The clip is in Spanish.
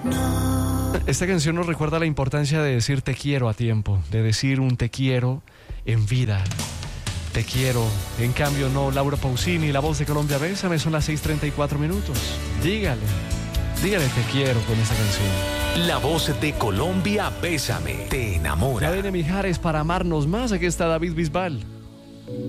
Esta canción nos recuerda la importancia de decir te quiero a tiempo, de decir un te quiero en vida. Te quiero. En cambio, no, Laura Pausini, la voz de Colombia, Bésame, son las 6:34 minutos. Dígale te quiero con esta canción. La voz de Colombia, Bésame, te enamora. Cadena Mijares para amarnos más. Aquí está David Bisbal.